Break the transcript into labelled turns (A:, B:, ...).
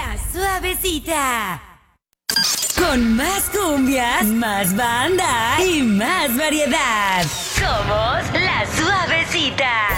A: La Suavecita. Con más cumbias, más banda y más variedad. Somos La Suavecita.